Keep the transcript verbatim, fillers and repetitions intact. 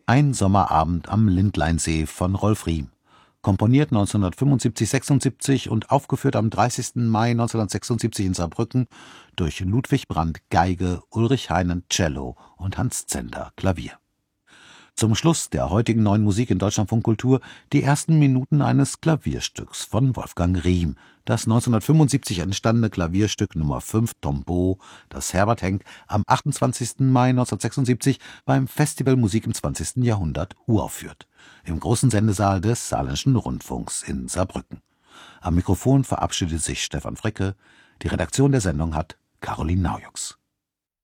Ein Sommerabend am Lindleinsee von Rolf Riem. Komponiert neunzehnhundertfünfundsiebzig sechsundsiebzig und aufgeführt am dreißigsten Mai neunzehnhundertsechsundsiebzig in Saarbrücken durch Ludwig Brandt Geige, Ulrich Heinen Cello und Hans Zender Klavier. Zum Schluss der heutigen Neuen Musik in Deutschlandfunk Kultur die ersten Minuten eines Klavierstücks von Wolfgang Riem, das neunzehnhundertfünfundsiebzig entstandene Klavierstück Nummer fünf Tombeau, das Herbert Henk am achtundzwanzigsten Mai neunzehnhundertsechsundsiebzig beim Festival Musik im zwanzigsten Jahrhundert uraufführt, im großen Sendesaal des Saarländischen Rundfunks in Saarbrücken. Am Mikrofon verabschiedet sich Stefan Fricke. Die Redaktion der Sendung hat Caroline Naujux.